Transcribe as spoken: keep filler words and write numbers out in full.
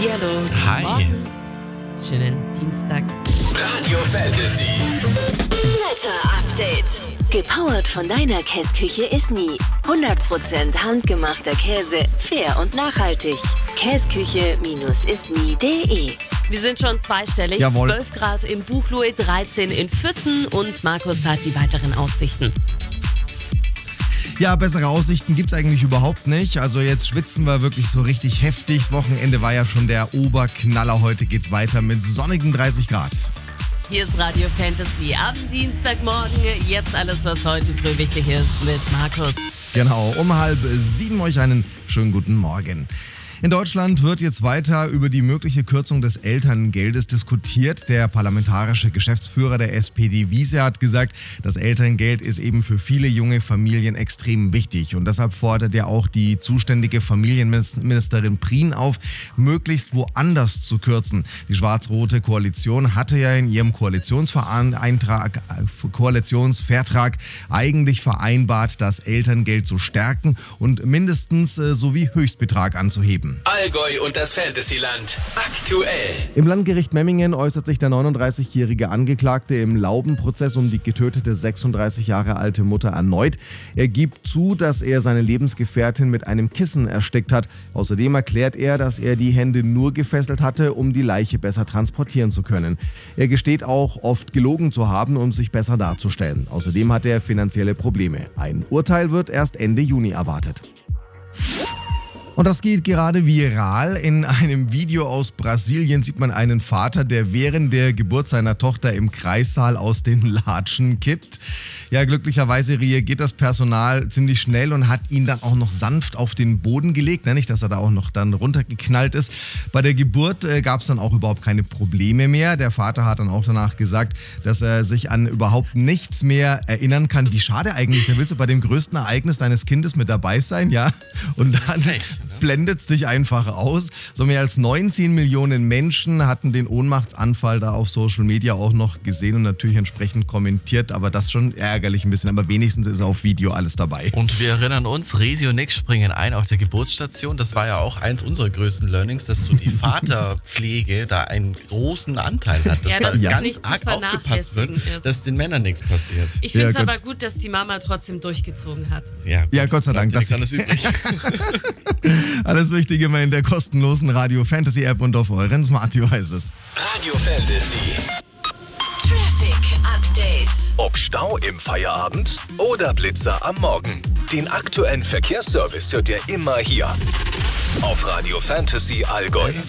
Hallihallo. Hi. Morgen. Schönen Dienstag. Radio Fantasy. Wetter-Update. Gepowert von deiner Käsküche Isny. hundert Prozent handgemachter Käse, fair und nachhaltig. Käsküche Isny punkt de. Wir sind schon zweistellig. Jawohl. zwölf Grad im Buchloe, dreizehn in Füssen und Markus hat die weiteren Aussichten. Ja, bessere Aussichten gibt's eigentlich überhaupt nicht. Also jetzt schwitzen wir wirklich so richtig heftig. Das Wochenende war ja schon der Oberknaller. Heute geht's weiter mit sonnigen dreißig Grad. Hier ist Radio Fantasy am Dienstagmorgen. Jetzt alles, was heute früh wichtig ist mit Markus. Genau, um halb sieben euch einen schönen guten Morgen. In Deutschland wird jetzt weiter über die mögliche Kürzung des Elterngeldes diskutiert. Der parlamentarische Geschäftsführer der S P D Wiese hat gesagt, das Elterngeld ist eben für viele junge Familien extrem wichtig. Und deshalb fordert er auch die zuständige Familienministerin Prien auf, möglichst woanders zu kürzen. Die schwarz-rote Koalition hatte ja in ihrem Koalitionsvereintrag, Koalitionsvertrag eigentlich vereinbart, das Elterngeld zu stärken und mindestens äh, sowie Höchstbetrag anzuheben. Allgäu und das Fantasyland. Aktuell. Im Landgericht Memmingen äußert sich der neununddreißigjährige Angeklagte im Laubenprozess um die getötete sechsunddreißig Jahre alte Mutter erneut. Er gibt zu, dass er seine Lebensgefährtin mit einem Kissen erstickt hat. Außerdem erklärt er, dass er die Hände nur gefesselt hatte, um die Leiche besser transportieren zu können. Er gesteht auch, oft gelogen zu haben, um sich besser darzustellen. Außerdem hat er finanzielle Probleme. Ein Urteil wird erst Ende Juni erwartet. Und das geht gerade viral. In einem Video aus Brasilien sieht man einen Vater, der während der Geburt seiner Tochter im Kreissaal aus den Latschen kippt. Ja, glücklicherweise reagiert das Personal ziemlich schnell und hat ihn dann auch noch sanft auf den Boden gelegt. Nicht, dass er da auch noch dann runtergeknallt ist. Bei der Geburt äh, gab es dann auch überhaupt keine Probleme mehr. Der Vater hat dann auch danach gesagt, dass er sich an überhaupt nichts mehr erinnern kann. Wie schade eigentlich, da willst du bei dem größten Ereignis deines Kindes mit dabei sein, ja? Und dann blendet es dich einfach aus. So mehr als neunzehn Millionen Menschen hatten den Ohnmachtsanfall da auf Social Media auch noch gesehen und natürlich entsprechend kommentiert, aber das schon ärgerlich ein bisschen, aber wenigstens ist auf Video alles dabei. Und wir erinnern uns, Resi und Nick springen ein auf der Geburtsstation. Das war ja auch eins unserer größten Learnings, dass so die Vaterpflege da einen großen Anteil hat, dass Ja, da das ist ganz nicht zu arg aufgepasst wird, vernachlässigen ist. dass den Männern nichts passiert. Ich finde es Ja, Gott. aber gut, dass die Mama trotzdem durchgezogen hat. Ja, Ja, Gott sei Dank. Bleibt Das nichts anderes übrig. alles Wichtige immer in der kostenlosen Radio Fantasy App und auf euren Smart Devices. Radio Fantasy. Traffic Update. Ob Stau im Feierabend oder Blitzer am Morgen. Den aktuellen Verkehrsservice hört ihr immer hier. Auf Radio Fantasy Allgäu.